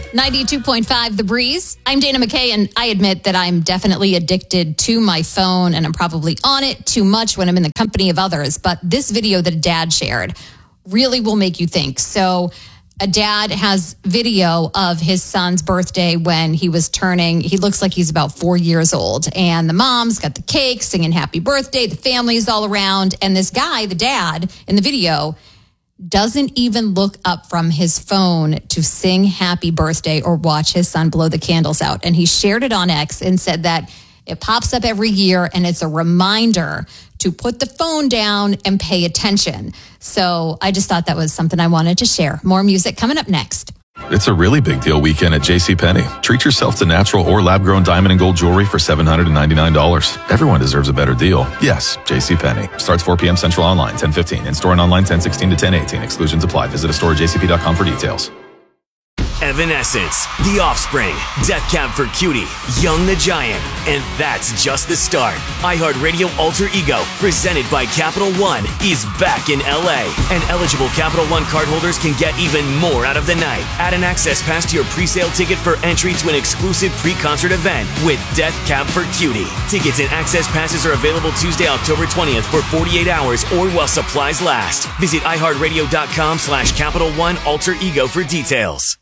92.5 The Breeze. I'm Dana McKay, and I admit that I'm definitely addicted to my phone, and I'm probably on it too much when I'm in the company of others. But this video that a dad shared really will make you think. So a dad has video of his son's birthday when he looks like he's about 4 years old. And the mom's got the cake, singing happy birthday. The family's all around. And this guy, the dad in the video, doesn't even look up from his phone to sing happy birthday or watch his son blow the candles out. And he shared it on X and said that it pops up every year and it's a reminder to put the phone down and pay attention. So I just thought that was something I wanted to share. More music coming up next. It's a really big deal weekend at JCPenney. Treat yourself to natural or lab-grown diamond and gold jewelry for $799. Everyone deserves a better deal. Yes, JCPenney. Starts 4 p.m. Central online, 10:15. In-store and online, 10:16 to 10:18. Exclusions apply. Visit a store at jcp.com for details. Evanescence, The Offspring, Death Cab for Cutie, Young the Giant, and that's just the start. iHeartRadio Alter Ego, presented by Capital One, is back in LA, and eligible Capital One cardholders can get even more out of the night. Add an access pass to your pre-sale ticket for entry to an exclusive pre-concert event with Death Cab for Cutie. Tickets and access passes are available Tuesday, October 20th for 48 hours or while supplies last. Visit iHeartRadio.com/Capital One Alter Ego for details.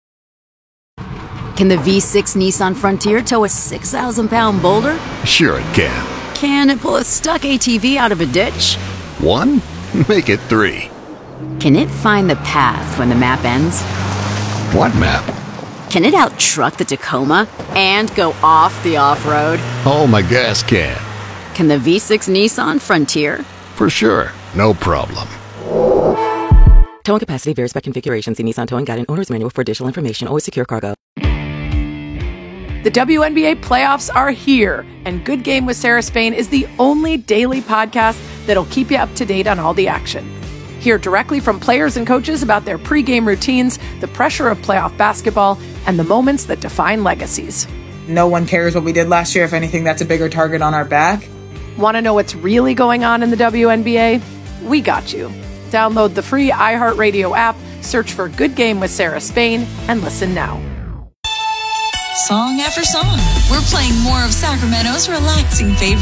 Can the V6 Nissan Frontier tow a 6,000-pound boulder? Sure it can. Can it pull a stuck ATV out of a ditch? 1? Make it 3. Can it find the path when the map ends? What map? Can it out-truck the Tacoma and go off the off-road? Oh, my gas can. Can the V6 Nissan Frontier? For sure. No problem. Towing capacity varies by configuration. See Nissan Towing Guide and Owner's Manual for additional information. Always secure cargo. The WNBA playoffs are here, and Good Game with Sarah Spain is the only daily podcast that'll keep you up to date on all the action. Hear directly from players and coaches about their pregame routines, the pressure of playoff basketball, and the moments that define legacies. No one cares what we did last year. If anything, that's a bigger target on our back. Want to know what's really going on in the WNBA? We got you. Download the free iHeartRadio app, search for Good Game with Sarah Spain, and listen now. Song after song, we're playing more of Sacramento's relaxing favorites.